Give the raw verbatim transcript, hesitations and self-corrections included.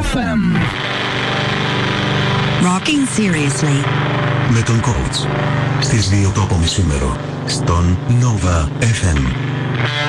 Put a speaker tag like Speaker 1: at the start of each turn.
Speaker 1: εφ εμ.
Speaker 2: Rocking seriously.
Speaker 3: Με τον coach. Στις δύο το απομισήμερο. Στον Nova εφ εμ.